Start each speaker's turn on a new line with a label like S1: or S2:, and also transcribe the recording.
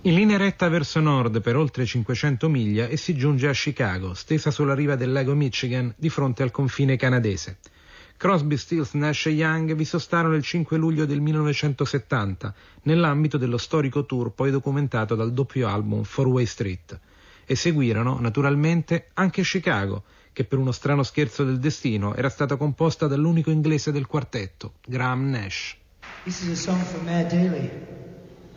S1: In linea retta verso nord per oltre 500 miglia e si giunge a Chicago, stesa sulla riva del lago Michigan di fronte al confine canadese. Crosby, Stills, Nash e Young vi sostarono il 5 luglio del 1970 nell'ambito dello storico tour poi documentato dal doppio album Four Way Street. E seguirono, naturalmente, anche Chicago, che per uno strano scherzo del destino era stata composta dall'unico inglese del quartetto, Graham Nash.
S2: This is a song for Mayor Daley.